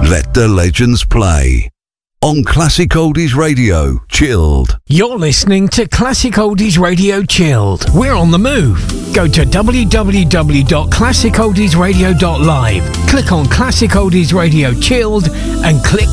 Let the legends play. On Classic Oldies Radio, Chilled. You're listening to Classic Oldies Radio Chilled. We're on the move. Go to www.classicoldiesradio.live. Click on Classic Oldies Radio Chilled and click